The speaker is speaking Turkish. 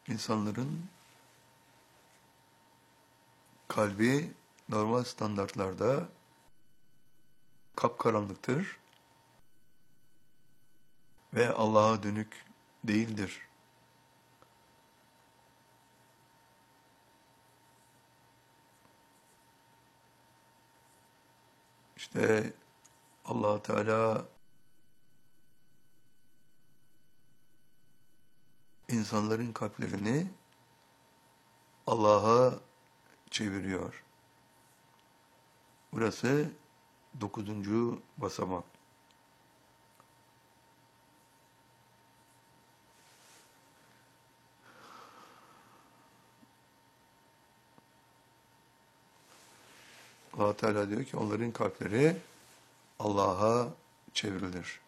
İnsanların kalbi normal standartlarda kapkaranlıktır ve Allah'a dönük değildir. İşte Allah Teala insanların kalplerini Allah'a çeviriyor. Burası 9. basamak. Allah Teala diyor ki onların kalpleri Allah'a çevrilir.